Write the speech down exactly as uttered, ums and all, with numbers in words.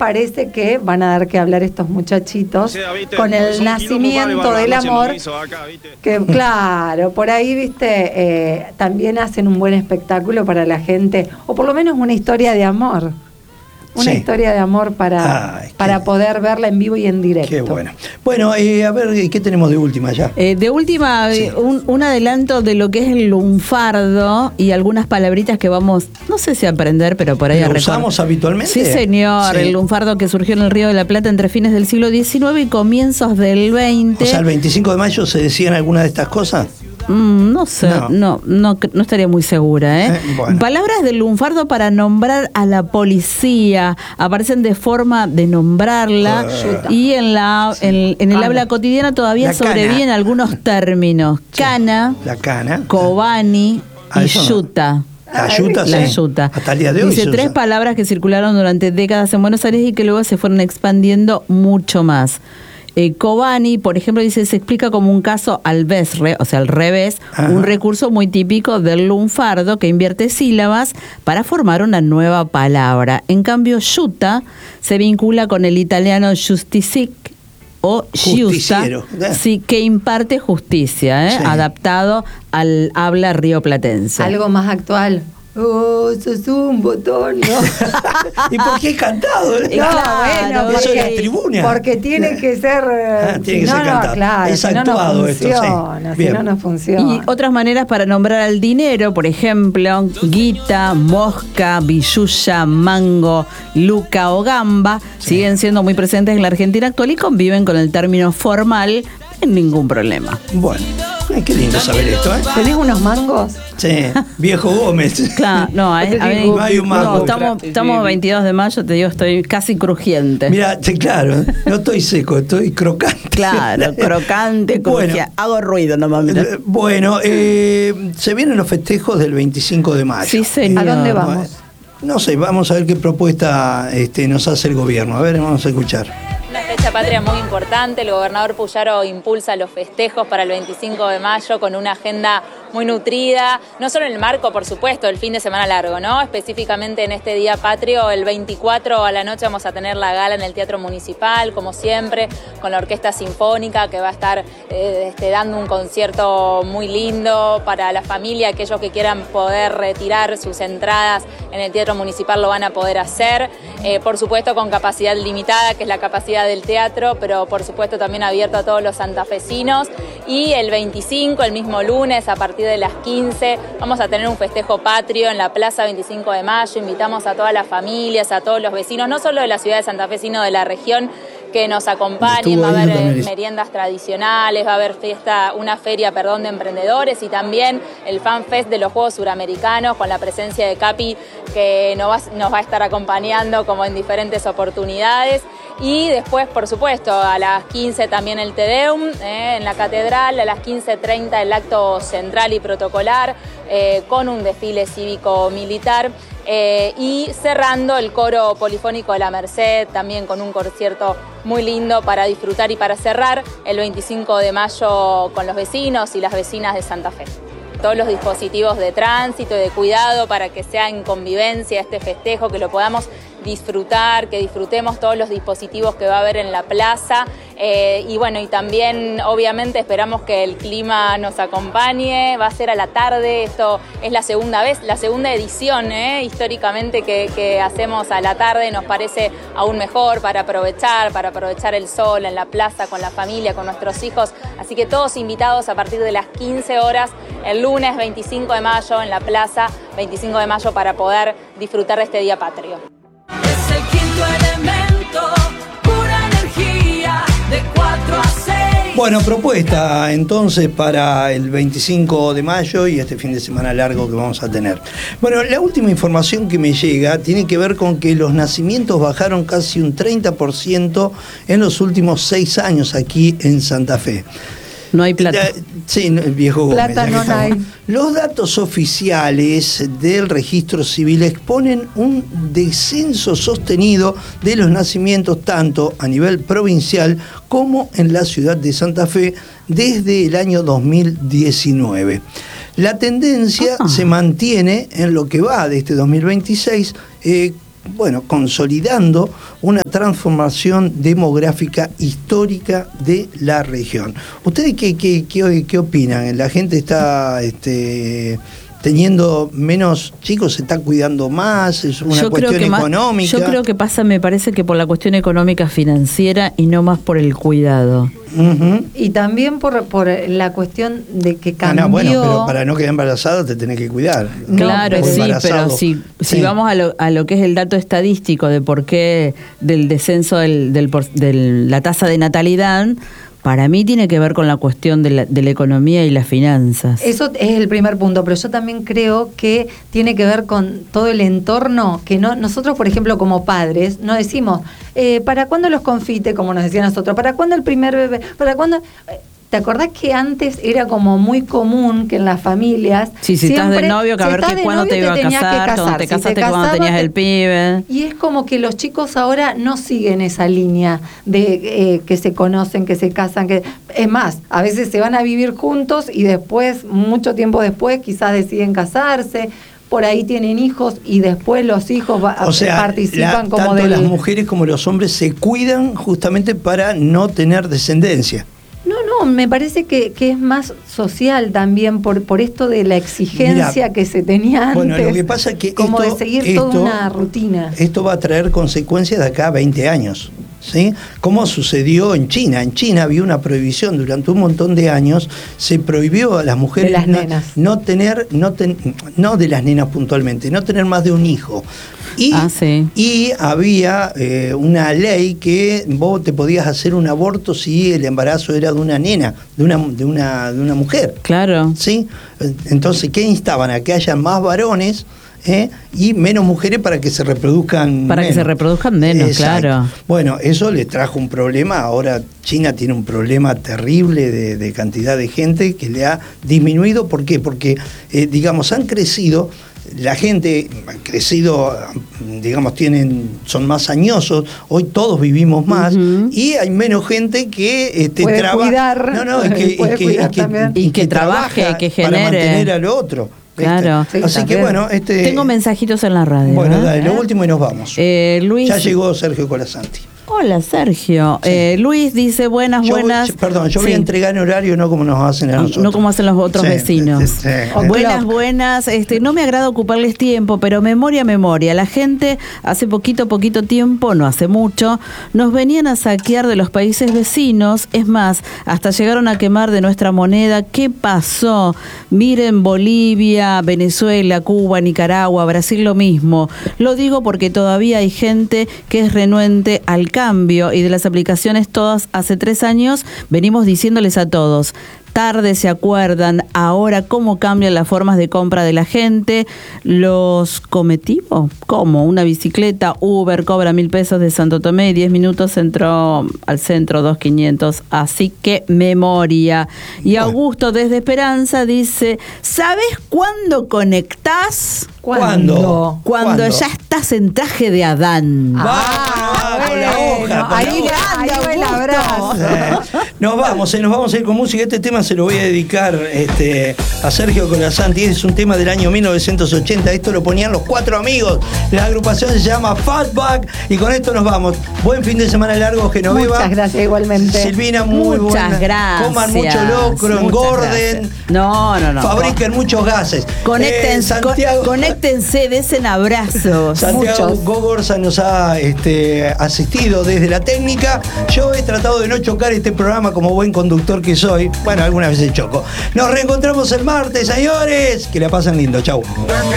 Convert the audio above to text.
parece que van a dar que hablar estos muchachitos, o sea, ¿viste? Con el Son nacimiento del amor. Acá, que claro, por ahí, viste, eh, también hacen un buen espectáculo para la gente, o por lo menos una historia de amor. Una sí. historia de amor para, Ay, para qué, poder verla en vivo y en directo. Qué bueno. Bueno, eh, a ver, ¿qué tenemos de última ya? Eh, de última, sí. un, un adelanto de lo que es el lunfardo y algunas palabritas que vamos, no sé si a aprender, pero por ahí ¿Lo a recordar. usamos habitualmente? Sí, señor. Sí. El lunfardo que surgió en el Río de la Plata entre fines del siglo diecinueve y comienzos del veinte. O sea, el veinticinco de mayo se decían algunas de estas cosas. Mm, no sé, no. No, no, no estaría muy segura, ¿eh? eh bueno. Palabras del lunfardo para nombrar a la policía aparecen de forma de nombrarla uh, y en la sí. en, en el cana. Habla cotidiana todavía la sobreviven cana. Algunos términos. Sí. Cana, la cana, cobani ah, y yuta. La yuta, la sí. yuta. Hasta el día de hoy. Dice tres palabras que circularon durante décadas en Buenos Aires y que luego se fueron expandiendo mucho más. Eh, Kobani, por ejemplo, dice, se explica como un caso al vesre, o sea, al revés, Ajá. un recurso muy típico del lunfardo que invierte sílabas para formar una nueva palabra. En cambio, yuta se vincula con el italiano justicic o giusta, sí, que imparte justicia, ¿eh? Sí. Adaptado al habla rioplatense. Algo más actual. Oh, sos un botón, ¿no? ¿Y por qué cantado? No, claro, bueno, porque, la tribuna. Porque tiene que ser. Ah, tiene que no, ser cantado. No, claro, es si actuado no, no esto, funciona, sí. Si no, no funciona. Y otras maneras para nombrar al dinero, por ejemplo, guita, mosca, billulla, mango, luca o gamba, sí. siguen siendo muy presentes en la Argentina actual y conviven con el término formal sin ningún problema. Bueno. Ay, qué lindo saber esto, ¿eh? ¿Tenés unos mangos? Sí, viejo Gómez. Claro, no, a, a ver, no hay un mango. No, estamos, estamos veintidós de mayo, te digo, estoy casi crujiente. Mira, sí, claro, no estoy seco, estoy crocante. Claro, crocante, bueno, hago ruido nomás. Mira. Bueno, eh, se vienen los festejos del veinticinco de mayo. Sí, señor. ¿A dónde vamos? No sé, vamos a ver qué propuesta este, nos hace el gobierno. A ver, vamos a escuchar. Una fecha patria muy importante. El gobernador Puyaro impulsa los festejos para el veinticinco de mayo con una agenda muy nutrida, no solo en el marco, por supuesto, del fin de semana largo, ¿no? Específicamente en este día patrio, el veinticuatro a la noche vamos a tener la gala en el Teatro Municipal, como siempre, con la Orquesta Sinfónica, que va a estar eh, este, dando un concierto muy lindo para la familia. Aquellos que quieran poder retirar sus entradas en el Teatro Municipal lo van a poder hacer, eh, por supuesto con capacidad limitada, que es la capacidad del teatro, pero por supuesto también abierto a todos los santafesinos. Y el veinticinco, el mismo lunes, a partir de las quince, vamos a tener un festejo patrio en la Plaza veinticinco de mayo. Invitamos a todas las familias, a todos los vecinos, no solo de la ciudad de Santa Fe, sino de la región, que nos acompañen. Va a haber eh, meriendas tradicionales, va a haber fiesta, una feria, perdón, de emprendedores y también el Fan Fest de los Juegos Suramericanos con la presencia de Capi, que nos va, nos va a estar acompañando como en diferentes oportunidades. Y después, por supuesto, a las quince también el Te Deum eh, en la Catedral, a las quince treinta el acto central y protocolar eh, con un desfile cívico-militar. Eh, y cerrando el coro polifónico de la Merced, también con un concierto muy lindo para disfrutar y para cerrar el veinticinco de mayo con los vecinos y las vecinas de Santa Fe. Todos los dispositivos de tránsito y de cuidado para que sea en convivencia este festejo, que lo podamos disfrutar, que disfrutemos todos los dispositivos que va a haber en la plaza. Eh, y bueno, y también obviamente esperamos que el clima nos acompañe. Va a ser a la tarde, esto es la segunda vez, la segunda edición eh, históricamente que, que hacemos a la tarde. Nos parece aún mejor para aprovechar, para aprovechar el sol en la plaza con la familia, con nuestros hijos. Así que todos invitados a partir de las quince horas, el lunes veinticinco de mayo en la plaza, veinticinco de mayo, para poder disfrutar de este día patrio. Es el quinto elemento, pura energía, de cuatro a seis. Bueno, propuesta entonces para el veinticinco de mayo y este fin de semana largo que vamos a tener. Bueno, la última información que me llega tiene que ver con que los nacimientos bajaron casi un treinta por ciento en los últimos seis años aquí en Santa Fe. No hay plata. Sí, el viejo Gómez. Plata no hay. Los datos oficiales del registro civil exponen un descenso sostenido de los nacimientos tanto a nivel provincial como en la ciudad de Santa Fe desde el año dos mil diecinueve. La tendencia uh-huh. se mantiene en lo que va de este dos mil veintiséis, eh, bueno, consolidando una transformación demográfica histórica de la región. ¿Ustedes qué, qué, qué, qué opinan? ¿La gente está este, teniendo menos chicos, se está cuidando más? ¿Es una yo cuestión creo que económica? Más, yo creo que pasa, me parece que por la cuestión económica financiera y no más por el cuidado. Uh-huh. Y también por, por la cuestión de que cambió. Ah, no, bueno, pero para no quedar embarazado te tenés que cuidar. Claro, no, sí, pero si, si sí. vamos a lo, a lo que es el dato estadístico de por qué del descenso del, del, de la tasa de natalidad, para mí tiene que ver con la cuestión de la, de la economía y las finanzas. Eso es el primer punto, pero yo también creo que tiene que ver con todo el entorno, que no nosotros, por ejemplo, como padres, no decimos, eh, ¿para cuándo los confites? Como nos decían nosotros, ¿para cuándo el primer bebé? ¿Para cuándo...? ¿Te acordás que antes era como muy común que en las familias... Sí, si siempre, estás de novio, que a ver que cuándo te iba a casar, cuando te casaste, si te cuando tenías el pibe... Y es como que los chicos ahora no siguen esa línea de eh, que se conocen, que se casan, que es más, a veces se van a vivir juntos y después, mucho tiempo después, quizás deciden casarse... por ahí tienen hijos y después los hijos va, o sea, participan la, como tanto del... las mujeres como los hombres se cuidan justamente para no tener descendencia. No, no, me parece que, que es más social también por, por esto de la exigencia Mirá, que se tenía antes. Bueno, lo que pasa es que como esto, de seguir esto, toda una rutina. Esto va a traer consecuencias de acá a veinte años. ¿Sí? Como sucedió en China. En China había una prohibición durante un montón de años, se prohibió a las mujeres de las no, nenas. no tener, no, ten, no de las nenas puntualmente, no tener más de un hijo. Y, ah, sí. y había eh, una ley que vos te podías hacer un aborto si el embarazo era de una nena, de una, de una, de una mujer. Claro. ¿Sí? Entonces, ¿qué instaban? A que haya más varones ¿eh? y menos mujeres para que se reproduzcan para menos. que se reproduzcan menos. Exacto. Claro. Bueno, eso le trajo un problema. Ahora China tiene un problema terrible de, de cantidad de gente que le ha disminuido. ¿Por qué? Porque eh, digamos han crecido, la gente ha crecido, digamos tienen son más añosos, hoy todos vivimos más, uh-huh. y hay menos gente que este, puede trabaja cuidar, no no es que, puede es que, cuidar es que, también. y que, que trabaje, que genere para mantener a lo otro. Claro. Sí, así que bueno, este tengo mensajitos en la radio. Bueno, ¿eh? dale, lo último y nos vamos. Eh, Luis. Ya llegó Sergio Colasanti. Hola, Sergio. Sí. Eh, Luis dice buenas, yo buenas. Voy, perdón, yo sí. voy a entregar en horario, no como nos hacen a nosotros. No como hacen los otros sí, vecinos. Sí, sí, sí. Buenas, buenas. Este, no me agrada ocuparles tiempo, pero memoria, memoria. La gente hace poquito, poquito tiempo, no hace mucho, nos venían a saquear de los países vecinos. Es más, hasta llegaron a quemar de nuestra moneda. ¿Qué pasó? Miren Bolivia, Venezuela, Cuba, Nicaragua, Brasil lo mismo. Lo digo porque todavía hay gente que es renuente al cambio y de las aplicaciones todas hace tres años venimos diciéndoles a todos, tarde se acuerdan, ahora cómo cambian las formas de compra de la gente, los cometivos, ¿cómo? Una bicicleta, Uber cobra mil pesos de Santo Tomé, diez minutos entró al centro, dos quinientos, así que memoria. Y Augusto desde Esperanza dice, ¿sabes cuándo conectás? ¿Cuándo? Cuando ¿Cuándo? Ya estás en traje de Adán. Ah, con la hoja. Con ahí la va el abrazo. Eh, nos vamos, eh, nos vamos a ir con música. Este tema se lo voy a dedicar este, a Sergio Colasanti. Es un tema del año mil novecientos ochenta. Esto lo ponían los Cuatro Amigos. La agrupación se llama Fatback. Y con esto nos vamos. Buen fin de semana largo, Genoveva. Muchas gracias, igualmente. Silvina, muy Muchas buena. gracias. Coman mucho locro, engorden. No, no, no. Fabriquen no. muchos gases. Conecten, eh, Santiago, con, conéctense, desen abrazos. Santiago Muchos. Gogorza nos ha este, asistido desde la técnica. Yo he tratado de no chocar este programa como buen conductor que soy. Bueno, algunas veces choco. Nos reencontramos el martes, señores. Que la pasen lindo. Chau.